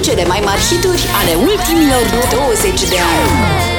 cele mai mari hituri ale ultimilor 20 de ani.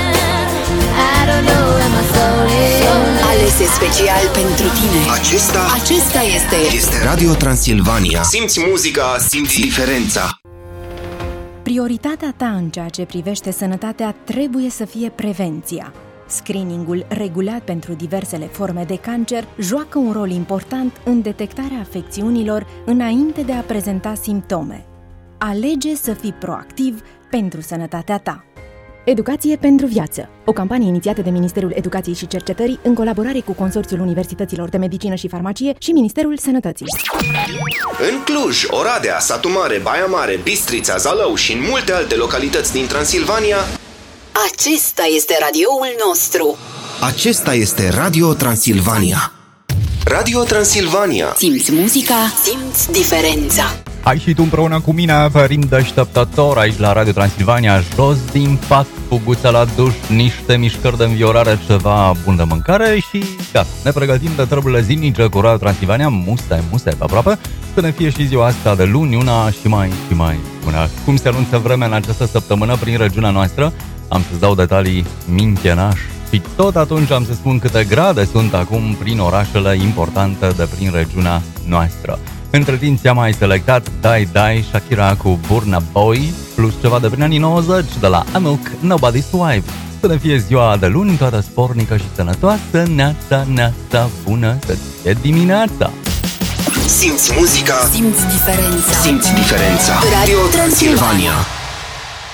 Alese special pentru tine. Acesta este Radio Transilvania. Simți muzica, simți diferența. Prioritatea ta în ceea ce privește sănătatea trebuie să fie prevenția. Screeningul regulat pentru diversele forme de cancer joacă un rol important în detectarea afecțiunilor înainte de a prezenta simptome. Alege să fii proactiv pentru sănătatea ta. Educație pentru viață. O campanie inițiată de Ministerul Educației și Cercetării în colaborare cu Consorțiul Universităților de Medicină și Farmacie și Ministerul Sănătății. În Cluj, Oradea, Satu Mare, Baia Mare, Bistrița, Zalău și în multe alte localități din Transilvania, acesta este radioul nostru. Acesta este Radio Transilvania. Radio Transilvania. Simți muzica, simți diferența. Hai și tu împreună cu mine, Părin Deșteptător, aici la Radio Transilvania, jos din pat, fuguța la duș, niște mișcări de înviorare, ceva bun de mâncare și gata. Ne pregătim de treburile zilnice cu Radio Transilvania, musai pe aproape, să ne fie și ziua asta de luni, una și mai bună. Cum se anunță vremea în această săptămână prin regiunea noastră? Am să-ți dau detalii mintenaș și tot atunci am să spun câte grade sunt acum prin orașele importante de prin regiunea noastră. Între timp ți-am mai selectat Dai Shakira cu Burna Boy plus ceva de prin anii 90 de la Amilk, Nobody's Wife. Să ne fie ziua de luni toată spornică și sănătoasă. Neața, bună să fie dimineața. Simți muzica, simți diferența. Radio Transilvania.